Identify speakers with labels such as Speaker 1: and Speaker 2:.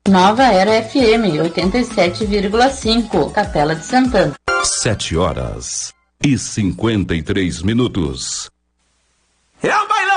Speaker 1: Nova Era FM 87,5, Capela de Santana.
Speaker 2: 7h53. É o bailão!